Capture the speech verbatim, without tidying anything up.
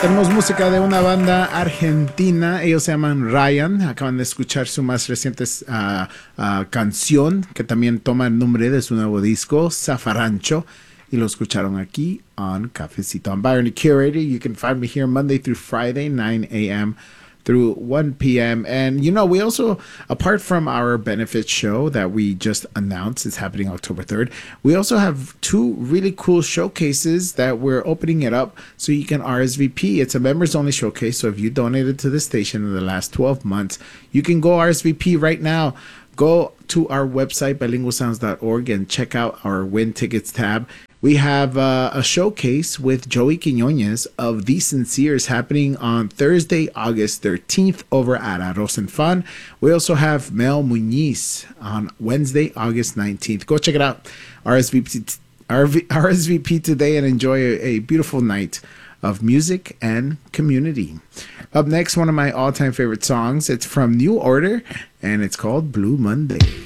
Tenemos música de una banda argentina, ellos se llaman Ryan, acaban de escuchar su más reciente uh, uh, canción, que también toma el nombre de su nuevo disco, Zafarancho, y lo escucharon aquí on Cafecito. I'm Byron the Curator. You can find me here Monday through Friday, nine a.m. through one p.m. And, you know, we also, apart from our benefit show that we just announced is happening October third, we also have two really cool showcases that we're opening it up so you can R S V P. It's a members-only showcase, so if you donated to the station in the last twelve months, you can go R S V P right now. Go to our website, bilingual sounds dot org, and check out our Win Tickets tab. We have uh, a showcase with Joey Quiñones of The Sinceres happening on Thursday, August thirteenth over at Arroz and Fun. We also have Mel Muñiz on Wednesday, August nineteenth. Go check it out. R S V P, R S V P today and enjoy a, a beautiful night of music and community. Up next, one of my all-time favorite songs. It's from New Order, and it's called Blue Monday.